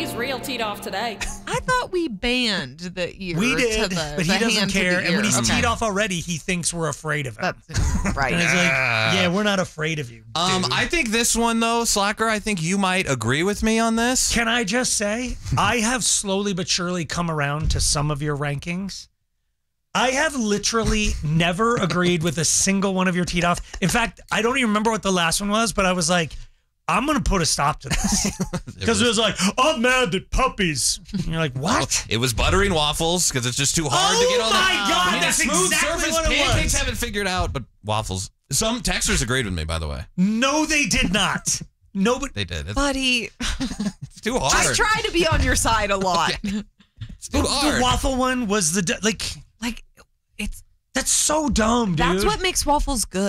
he's real teed off today. I thought we banned the ear. We did, but he doesn't care. And when he's teed off already, he thinks we're afraid of him. That's right. And he's like, yeah, we're not afraid of you, dude. I think this one, though, Slacker, I think you might agree with me on this. Can I just say, I have slowly but surely come around to some of your rankings. I have literally never agreed with a single one of your teed off. In fact, I don't even remember what the last one was, but I was like, I'm going to put a stop to this. Because it was like, I'm mad that puppies. And you're like, what? It was buttering waffles because it's just too hard to get on Oh my God, I mean, that's smooth exactly surface what it pancakes was. haven't figured out, but waffles. Some texters agreed with me, by the way. No, they did not. Nobody. They did. Buddy, It's too hard. I try to be on your side a lot. It's too hard. The waffle one was like It's that's so dumb, dude. That's what makes waffles good.